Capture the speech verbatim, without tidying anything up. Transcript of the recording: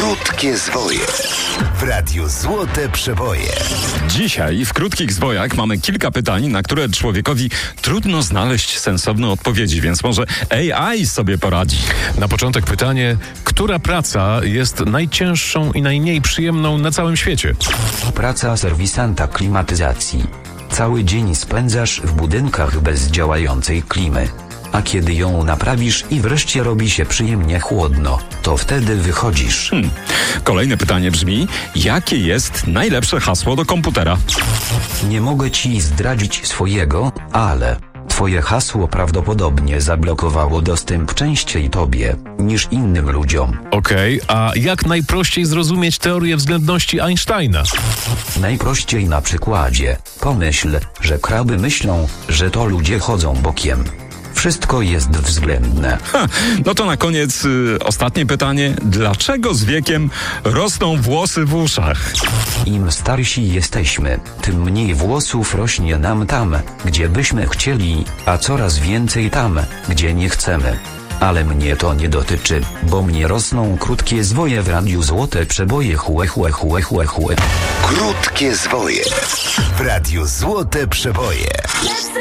Krótkie zwoje w Radiu Złote Przeboje. Dzisiaj w Krótkich Zwojach mamy kilka pytań, na które człowiekowi trudno znaleźć sensowne odpowiedzi, więc może A I sobie poradzi. Na początek pytanie, która praca jest najcięższą i najmniej przyjemną na całym świecie? Praca serwisanta klimatyzacji. Cały dzień spędzasz w budynkach bez działającej klimy. A kiedy ją naprawisz i wreszcie robi się przyjemnie chłodno, to wtedy wychodzisz. Hmm. Kolejne pytanie brzmi, jakie jest najlepsze hasło do komputera? Nie mogę ci zdradzić swojego, ale twoje hasło prawdopodobnie zablokowało dostęp częściej tobie niż innym ludziom. Okej, a jak najprościej zrozumieć teorię względności Einsteina? Najprościej na przykładzie. Pomyśl, że kraby myślą, że to ludzie chodzą bokiem. Wszystko jest względne. Ha, no to na koniec y, ostatnie pytanie. Dlaczego z wiekiem rosną włosy w uszach? Im starsi jesteśmy, tym mniej włosów rośnie nam tam, gdzie byśmy chcieli, a coraz więcej tam, gdzie nie chcemy. Ale mnie to nie dotyczy, bo mnie rosną krótkie zwoje w Radiu Złote Przeboje. Chłe, chłe, chłe, chłe, chłe. Krótkie zwoje w Radiu Złote Przeboje.